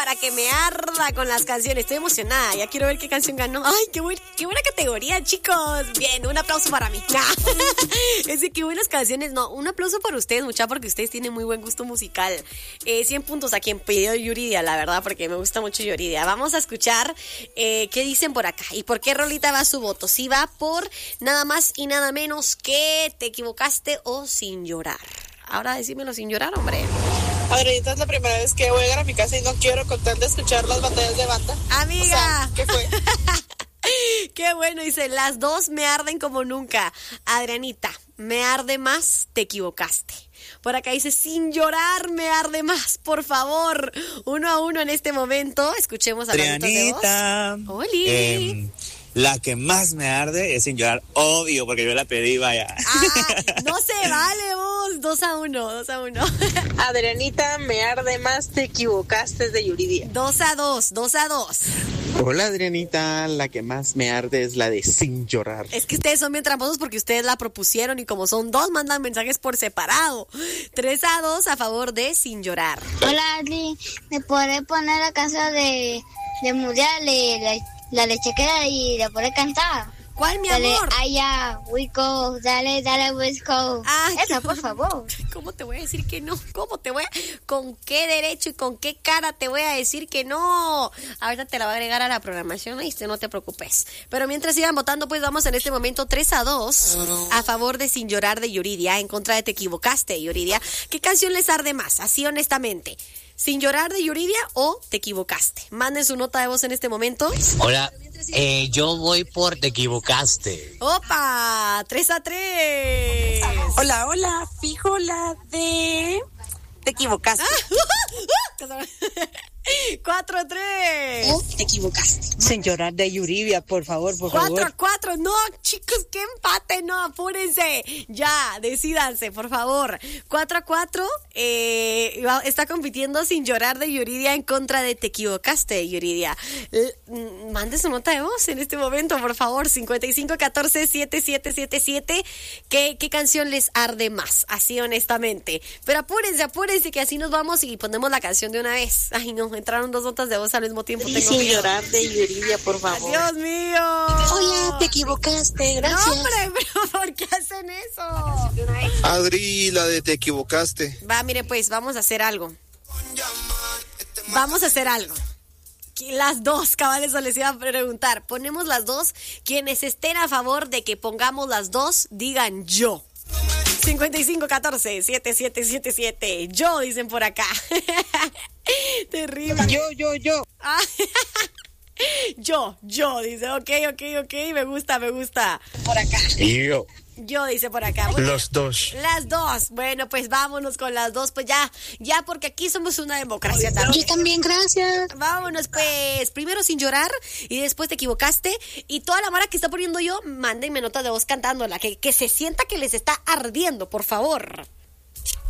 para que me arda con las canciones. Estoy emocionada, ya quiero ver qué canción ganó. Ay, qué buena categoría, chicos. Bien, un aplauso para mí. Es de qué buenas canciones. No, un aplauso para ustedes, muchachos, porque ustedes tienen muy buen gusto musical. 100 puntos a quien pidió Yuridia, la verdad, porque me gusta mucho Yuridia. Vamos a escuchar qué dicen por acá y por qué rolita va su voto. Si va por nada más y nada menos que Te equivocaste o Sin llorar. Ahora decímelo sin llorar, hombre. Adrianita, es la primera vez que voy a llegar a mi casa y no quiero con tal de escuchar las batallas de banda. Amiga. O sea, ¿qué fue? Qué bueno, dice, las dos me arden como nunca. Adrianita, me arde más, te equivocaste. Por acá dice, sin llorar me arde más, por favor. 1-1 en este momento. Escuchemos a Adrianita. ¡Oli! La que más me arde es Sin llorar, obvio, porque yo la pedí, vaya. No se vale vos. 2-1. Adrianita, me arde más, te equivocaste, de Yuridia. 2-2. Hola Adrianita, la que más me arde es la de Sin llorar. Es que ustedes son bien tramposos porque ustedes la propusieron y como son dos, mandan mensajes por separado. 3-2 a favor de Sin llorar. Hola Adri, ¿me podré poner la canción de Mundial, la lechequera y la podré cantar? ¿Cuál, mi dale, amor? Allá, we go, dale, we go. Esa, por favor. ¿Cómo te voy a decir que no? ¿Con qué derecho y con qué cara te voy a decir que no? Ahorita te la voy a agregar a la programación, ¿viste? No te preocupes. Pero mientras sigan votando, pues vamos en este momento 3-2 a favor de Sin llorar de Yuridia, en contra de Te equivocaste, Yuridia. ¿Qué canción les arde más? Así honestamente. ¿Sin llorar de Yuridia o Te equivocaste? Manden su nota de voz en este momento. Hola, yo voy por Te equivocaste. ¡Opa! 3-3. Hola, fijo la de Te equivocaste. 4-3. Te equivocaste. Sin llorar de Yuridia, por favor. 4-4. No, chicos, qué empate. No, apúrense. Ya, decídanse, por favor. 4-4. Está compitiendo Sin llorar de Yuridia en contra de Te equivocaste, Yuridia. Mande su nota de voz en este momento, por favor. 5514-7777. ¿Qué canción les arde más? Así honestamente. Pero apúrense, que así nos vamos y ponemos la canción de una vez. Ay, no, entraron dos notas de voz al mismo tiempo. Sin llorar de Yuridia, por favor. ¡Dios mío! Hola, te equivocaste, gracias. No, hombre, pero ¿por qué hacen eso? Adri, la de Te equivocaste. Va, mire, pues, vamos a hacer algo. Las dos, cabales, o les iba a preguntar. Ponemos las dos. Quienes estén a favor de que pongamos las dos, digan yo. 5514-7777. Yo, dicen por acá. Terrible. Yo. Yo, dice, ok, me gusta. Por acá. Yo, dice por acá. Los dos. Las dos. Bueno, pues vámonos con las dos, pues ya, porque aquí somos una democracia también. Yo también, gracias. Vámonos, pues. Primero Sin llorar y después Te equivocaste. Y toda la mara que está poniendo yo, mándenme nota de voz cantándola, que se sienta que les está ardiendo, por favor.